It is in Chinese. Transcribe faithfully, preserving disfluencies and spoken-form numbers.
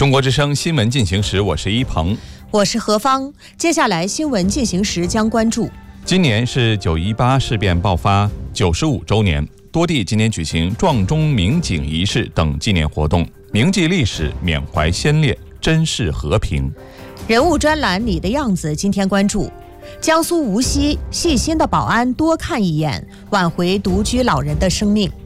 中国之声新闻进行时，我是一鹏， 我是何芳。接下来新闻进行时将关注： 今年是九一八事变爆发九十五周年，多地今年举行撞钟鸣警仪式等纪念活动，铭记历史，缅怀先烈，珍视和平。 人物专栏你的样子，今天关注江苏无锡细心的保安多看一眼，挽回独居老人的生命。